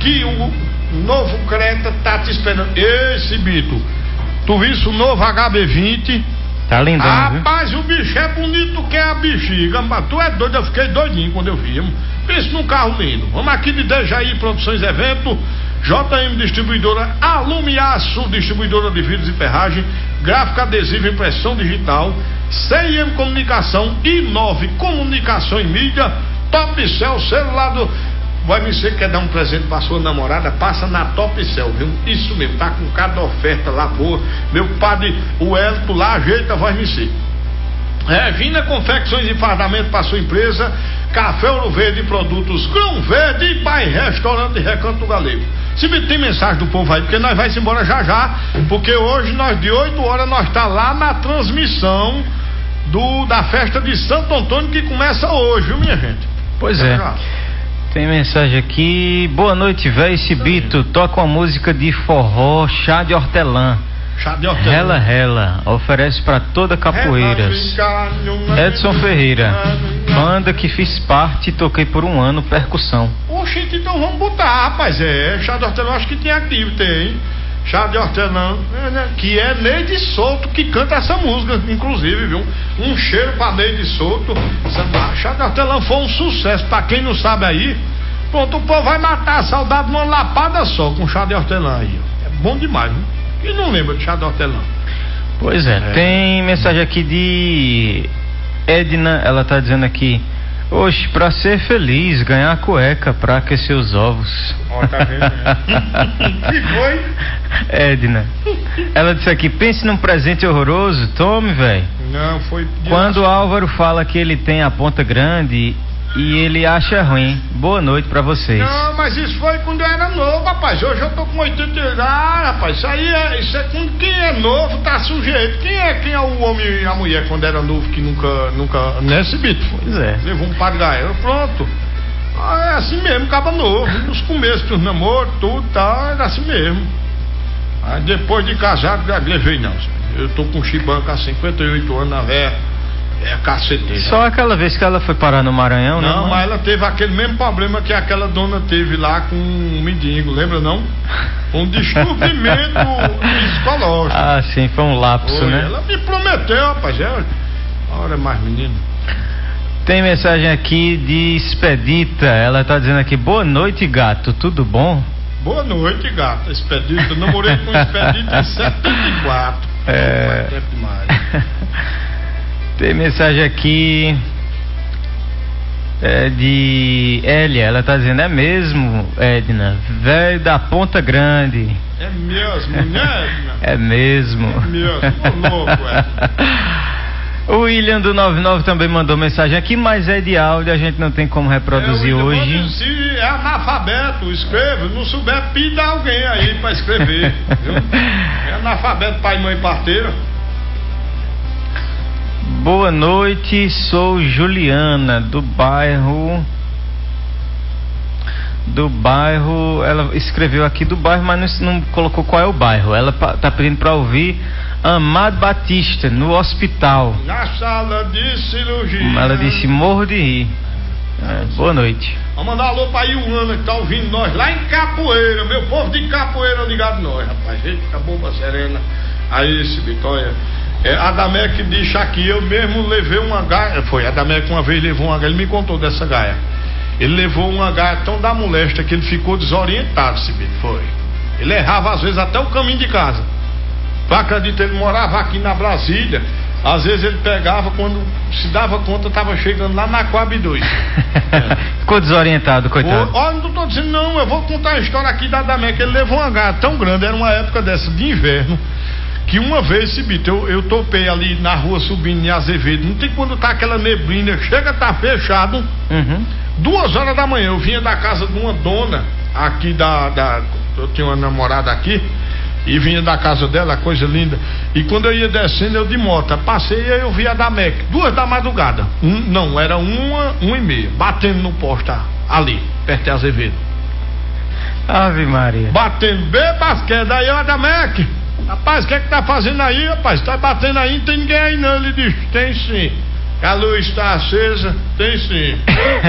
que o novo Creta tá te esperando. Esse Bito, tu viste o novo HB20? Tá lindão, rapaz, viu? O bicho é bonito que é a bexiga. Mas tu é doido, eu fiquei doidinho quando eu vi. Pense num carro lindo. Vamos aqui de Dejaí Produções Evento, JM Distribuidora, Alumiaço Distribuidora de vidros e ferragem, gráfica adesiva, impressão digital, CIM Comunicação, Inove Comunicação e Mídia, Top Cell, celular do... Vai me ser que quer dar um presente pra sua namorada, passa na Top Cell, viu? Isso mesmo, tá com cada oferta lá boa. Meu padre, o Elton lá ajeita, vai me ser. Vina Confecções e Fardamento para sua empresa, Café Ouro Verde, produtos Grão Verde e Pai Restaurante Recanto Galego. Se tem mensagem do povo aí, porque nós vai embora já, porque hoje nós de 8 horas nós tá lá na transmissão da festa de Santo Antônio que começa hoje, viu, minha gente? Pois é. Tem mensagem aqui. Boa noite, véi Cibito. Toca uma música de forró, chá de hortelã. Chá de hortelã. Rela, rela. Oferece pra toda Capoeiras. Edson Ferreira. Banda que fiz parte e toquei por um ano, percussão. Oxi, então vamos botar, rapaz. Chá de hortelã, acho que tem aqui, tem. Chá de hortelã, que é Neide Souto que canta essa música, inclusive, viu? Um cheiro pra Neide Souto. Chá de hortelã foi um sucesso, pra quem não sabe aí. Pronto, o povo vai matar a saudade numa lapada só com chá de hortelã aí. É bom demais, viu? Quem não lembra de chá de hortelã? Pois é, tem mensagem aqui de Edna, ela tá dizendo aqui: oxe, pra ser feliz, ganhar a cueca pra aquecer os ovos. Ó, tá vendo? Que foi? Edna, ela disse aqui: pense num presente horroroso, tome, velho. Não, foi. Quando o Álvaro fala que ele tem a ponta grande e ele acha ruim. Boa noite pra vocês. Não, mas isso foi quando eu era novo, rapaz. Hoje eu tô com 80 anos. Rapaz, isso é quando quem é novo tá sujeito. Quem é o homem e a mulher quando era novo que nunca nesse bito? Pois é. Levou um par de gaiola, pronto. É assim mesmo, acaba novo. Nos começos dos namoros, tudo tá, era assim mesmo. Aí depois de casado, levei não. Eu tô com chibanca há 58 anos na véia. É caceteira. Só aquela vez que ela foi parar no Maranhão, né? Não, mas ela teve aquele mesmo problema que aquela dona teve lá com um mendigo, lembra não? Um descobrimento psicológico. Ah, sim, foi um lapso, né? Ela me prometeu, rapaz. Ora mais menino. Tem mensagem aqui de Expedita. Ela tá dizendo aqui: boa noite, gato, tudo bom? Boa noite, gato. Expedita, eu namorei com Expedita em 74. É tempo demais. Tem mensagem aqui de Elia, ela tá dizendo: é mesmo, Edna, velho da Ponta Grande. É mesmo, né, Edna? É mesmo. É mesmo, louco, O William do 99 também mandou mensagem aqui, mas é de áudio, a gente não tem como reproduzir hoje. Se é analfabeto, escreva, não souber, pida alguém aí pra escrever, viu? É analfabeto, pai, mãe, parteira. Boa noite, sou Juliana do bairro. Ela escreveu aqui do bairro, mas não colocou qual é o bairro. Ela tá pedindo para ouvir Amado Batista no hospital. Na sala de cirurgia. Ela disse: morro de rir. Boa noite. Vamos mandar um alô pra Iuana que tá ouvindo nós lá em Capoeira. Meu povo de Capoeira ligado nós, rapaz. Gente, tá bomba serena. Aí, esse Vitória. Adamec diz aqui: eu mesmo levei uma gaia. Foi, Adamec uma vez levou uma gaia. Ele me contou dessa gaia. Ele levou uma gaia tão da molesta que ele ficou desorientado, Cibito. Foi. Ele errava às vezes até o caminho de casa. Tu acredita, ele morava aqui na Brasília. Às vezes ele pegava, quando se dava conta, tava chegando lá na Coab 2. Ficou desorientado, coitado. Olha, não tô dizendo não, eu vou contar a história aqui da Adamec. Ele levou uma gaia tão grande, era uma época dessa de inverno, que uma vez, Cibito, eu topei ali na rua subindo em Azevedo. Não tem quando tá aquela neblina, chega a tá fechado. 2 horas da manhã, eu vinha da casa de uma dona aqui eu tinha uma namorada aqui, e vinha da casa dela, coisa linda. E quando eu ia descendo, eu de moto, passei e eu vi a Adamec, 2 da madrugada. Era 1h30, batendo no posto ali, perto de Azevedo. Ave Maria. Batendo bem basquete, aí eu, Adamec, rapaz, o que é que tá fazendo aí, rapaz? Tá batendo aí, não tem ninguém aí não. Ele disse: tem sim. A luz está acesa, tem sim.